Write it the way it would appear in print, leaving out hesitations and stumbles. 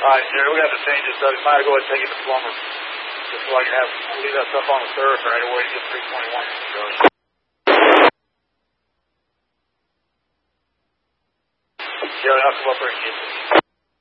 Alright, Jerry, we got to change this up. You might go ahead and take it to plumber. Just so I can leave that stuff on the surface right away and get 321. Jerry, I'll come up there and get it.